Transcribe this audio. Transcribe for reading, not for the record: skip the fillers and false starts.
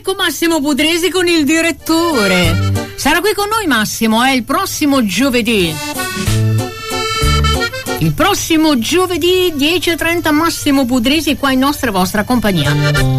ecco Massimo Putresi con il direttore. Sarà qui con noi Massimo, il prossimo giovedì. Il prossimo giovedì 10:30 Massimo Putresi qua in vostra compagnia.